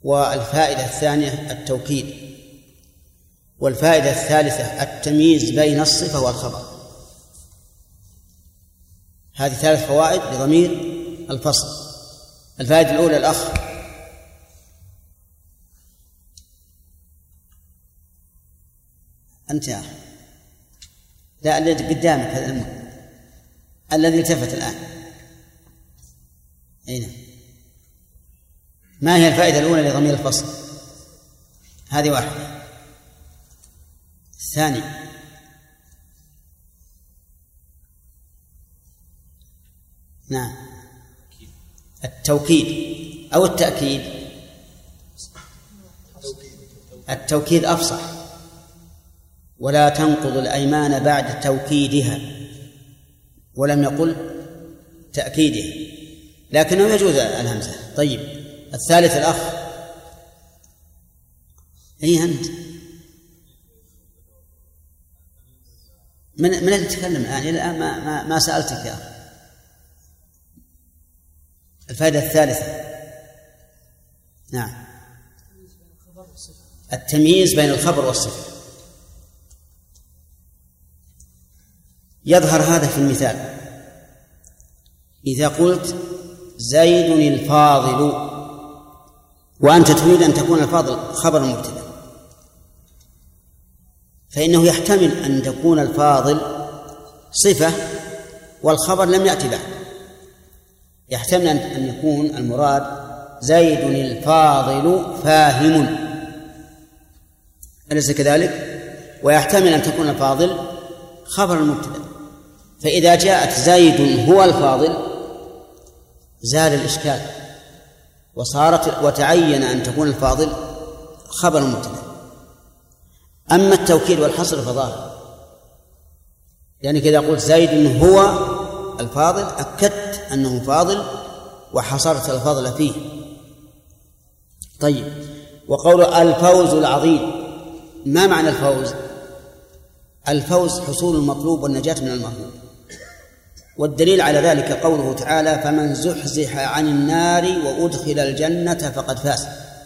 والفائدة الثانية التوكيد، والفائدة الثالثة التمييز بين الصفة والخبر. هذه 3 فوائد لضمير الفصل. الفائدة الأولى الأخ. أنت يا أخي، لا الذي قدامك هذا الذي التفت الآن. أين؟ ما هي الفائدة الأولى لضمير الفصل؟ هذه واحدة. الثاني نعم التوكيد أو التأكيد. التوكيد أفصح. ولا تنقض الأيمان بعد توكيدها، ولم يقل تأكيدها، لكنه يجوز الهمزة. طيب الثالث الأخ. أي أنت من اللي تتكلم الآن ما سألتك يا أخي. الفائدة الثالثة نعم التمييز بين الخبر والصفة. يظهر هذا في المثال. إذا قلت زيد الفاضل وأنت تريد أن تكون الفاضل خبر مبتدأ، فإنه يحتمل أن تكون الفاضل صفة والخبر لم يأتي بعد. يحتمل أن يكون المراد زيد الفاضل فاهم، أليس كذلك؟ ويحتمل أن تكون الفاضل خبر المبتدأ. فإذا جاءت زيد هو الفاضل زال الإشكال وتعين أن تكون الفاضل خبر المبتدأ. أما التوكيد والحصر فظاهر، يعني كذا قلت زيد هو الفاضل أكدت أنه فاضل وحصرت الفضل فيه. طيب وقول الفوز العظيم، ما معنى الفوز؟ الفوز حصول المطلوب والنجاة من المرهوب، والدليل على ذلك قوله تعالى فمن زحزح عن النار وأدخل الجنة فقد فاز.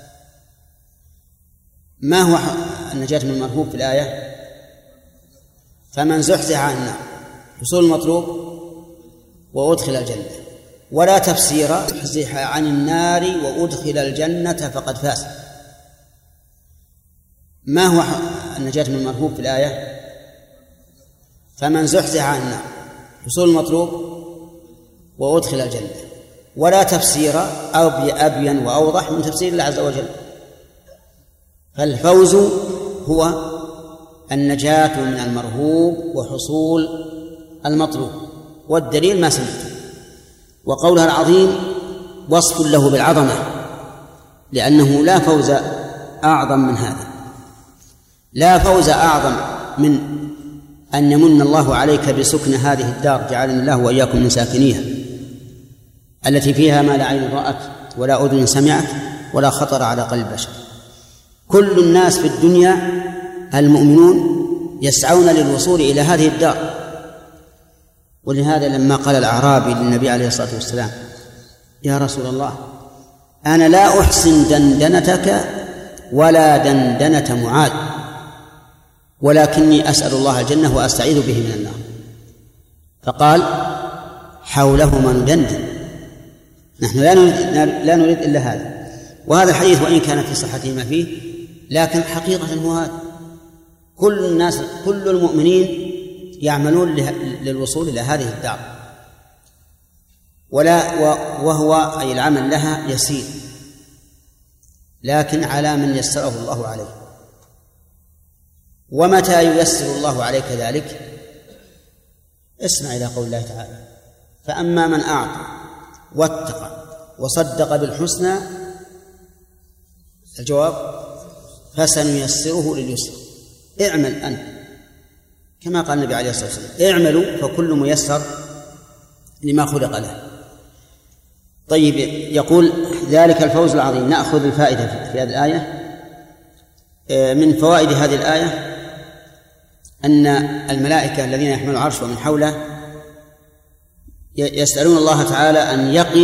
ما هو النجاة من المرهوب في الآية؟ فمن زحزح عن النار حصول المطلوب وأدخل الجنة، ولا تفسير زحزح عن النار وأدخل الجنة فقد فاز. ما هو النجاة من المرهوب في الآية؟ فمن زحزح عن النار حصول المطلوب وأدخل الجنة، ولا تفسير أبين وأوضح من تفسير الله عز وجل. فالفوز هو النجاة من المرهوب وحصول المطلوب، والدليل ما سمعت. وقولها العظيم وصف له بالعظمة، لأنه لا فوز أعظم من هذا، لا فوز أعظم من أن يمن الله عليك بسكن هذه الدار، جعلنا الله وإياكم من ساكنيها، التي فيها ما لا عين رأت ولا أذن سمعت ولا خطر على قلب بشر. كل الناس في الدنيا المؤمنون يسعون للوصول إلى هذه الدار. ولهذا لما قال الأعرابي للنبي عليه الصلاة والسلام يا رسول الله أنا لا أحسن دندنتك ولا دندنة معاذ، ولكني أسأل الله الجنة وأستعيذ به من النار، فقال حولهما ندندن، نحن لا نريد إلا هذا. وهذا الحديث وإن كان في صحته ما فيه، لكن حقيقة هو هذا. كل الناس كل المؤمنين يعملون للوصول إلى هذه الدار، وهو أي العمل لها يسير، لكن على من يسره الله عليه. ومتى ييسر الله عليك ذلك؟ اسمع إلى قول الله تعالى فأما من أعطى واتقى وصدق بالحسنى، الجواب فسنيسره لليسر. اعمل أنت كما قال النبي عليه الصلاة والسلام اعملوا فكل ميسر لما خلق له. طيب يقول ذلك الفوز العظيم. نأخذ الفائدة في هذه الآية. من فوائد هذه الآية أن الملائكة الذين يحملون العرش ومن حوله يسألون الله تعالى أن يقي